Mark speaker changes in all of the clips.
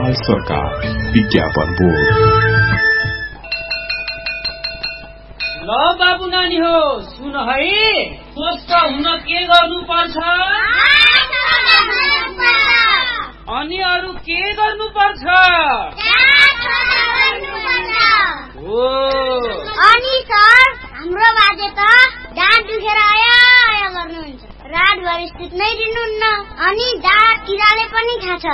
Speaker 1: नेपाल सरकार विज्ञापन बोर्ड।
Speaker 2: ल बाबु नानी हो सुन है, स्वस्थ हुन के गर्नु पर्छ अनि अरु के गर्नु पर्छ?
Speaker 3: हो अनि सर हाम्रो बाजे त दाँत दुखेर आया गर्नुहुन्छ, रातभरि सुत्नै दिनुहुन्न अनि दाँत किराले पनि खान्छ।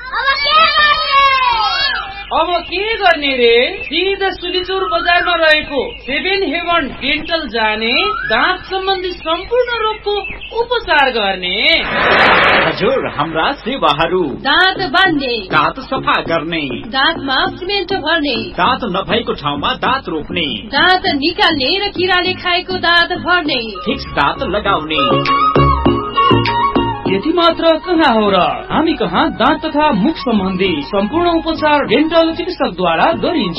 Speaker 2: अब के गर्ने रे? सिधा सुलिचुर बजारमा रहेको 7 हेवन डेन्टल जाने, दाँत सम्बन्धी सम्पूर्ण रोगको उपचार गर्ने।
Speaker 4: हजुर, हाम्रा सेवाहरू
Speaker 5: दाँत बान्ने,
Speaker 4: दाँत सफा गर्ने,
Speaker 5: दाँतमा सिमेन्ट भर्ने,
Speaker 4: दाँत नभएको ठाउँमा दाँत रोप्ने,
Speaker 5: दाँत निकाल्ने र किराले खाएको दाँत भर्ने,
Speaker 4: फिक्स दाँत लगाउने।
Speaker 2: यति मात्र कहाँ हो र, हामी कहाँ दाँत तथा मुख सम्बन्धी सम्पूर्ण उपचार डेन्टल चिकित्सकद्वारा गरिन्छ।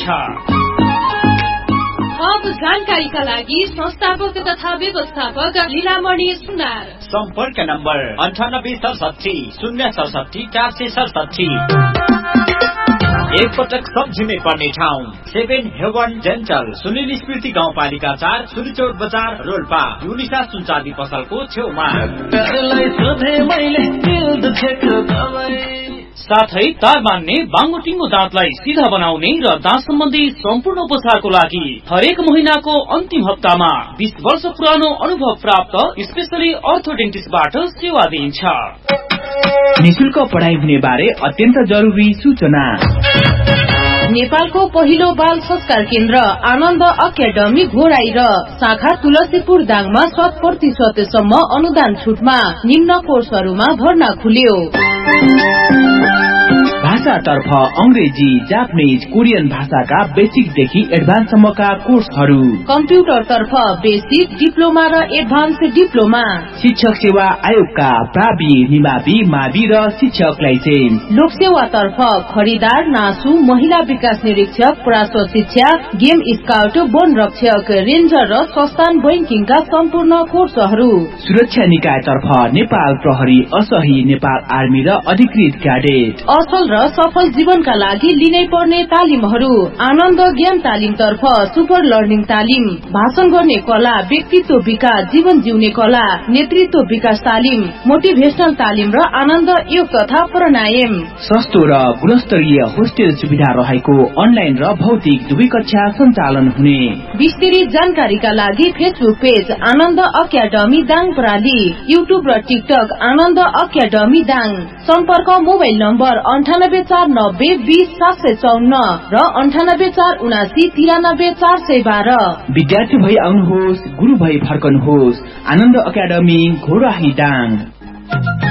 Speaker 5: थप जानकारीका लागि संस्थापक तथा व्यवस्थापक लीलामणि सुनार।
Speaker 4: सम्पर्क नम्बर 9867 067 467। एक पटक सम्झिनै पर्ने ठाउँ 7 हेवन डेन्टल, सुनिल स्मृति गाउँपालिका 4, सुलिचौर बजार, रोल्पा, युनिसा सुनचाँदी पसलको छेउमा।
Speaker 2: साथै तार बान्ने, बाङ्गोटिङ्गो दाँतलाई सिधा बनाउने र दाँत सम्बन्धी सम्पूर्ण उपचारको लागि हरेक महिनाको अन्तिम हप्तामा 20 वर्ष पुरानो अनुभव प्राप्त स्पेशली अर्थोडेन्टिस्टबाट सेवा दिइन्छ।
Speaker 6: निशुल्क पढाइ हुने बारे अत्यन्त जरुरी सूचना।
Speaker 5: नेपालको पहिलो बाल संस्कार केन्द्र आनन्द अकादमी घोराई र शाखा तुलसीपुर दाङमा 100% सम्म अनुदान छुटमा निम्न कोर्सहरूमा भर्ना खुल्यो।
Speaker 6: भाषातर्फ अंग्रेजी, जापानिज, कोरियन भाषाका बेसिकदेखि एडभान्ससम्मका कोर्सहरू,
Speaker 5: कम्प्युटरतर्फ बेसिक, डिप्लोमा र एडभान्स डिप्लोमा,
Speaker 6: शिक्षक सेवा आयोगका प्रावि, निमावि, मावि र शिक्षक लाइसेन्स,
Speaker 5: लोकसेवातर्फ खरिदार, नासु, महिला विकास निरीक्षक, प्राश्व शिक्षा, गेम स्काउट, वन रक्षक, रेन्जर र संस्थान बैंकिङका सम्पूर्ण कोर्सहरू,
Speaker 6: सुरक्षा निकायतर्फ नेपाल प्रहरी, असही, नेपाल आर्मी र अधिकृत क्याडेट,
Speaker 5: असल र सफल जीवनका लागि लिनै पर्ने तालिमहरू, आनन्द ज्ञान तालिमतर्फ सुपर लर्निङ तालिम, भाषण गर्ने कला, व्यक्तित्व विकास, जीवन जिउने कला, नेतृत्व विकास तालिम, मोटिभेशनल तालिम र आनन्द योग तथा प्राणायाम।
Speaker 6: सस्तो र गुणस्तरीय होस्टेल सुविधा रहेको अनलाइन र भौतिक दुवै कक्षा सञ्चालन हुने।
Speaker 5: विस्तृत जानकारीका लागि फेसबुक पेज आनन्द अकादमी दाङ प्रणाली, युट्युब र टिकटक आनन्द अकादमी दाङ। सम्पर्क मोबाइल नम्बर 9849 20 754 र 9847 93 412।
Speaker 6: विद्यार्थी भई आउनुहोस्, गुरु भई फर्कनुहोस्। आनन्द अकादमी घोराही दाङ।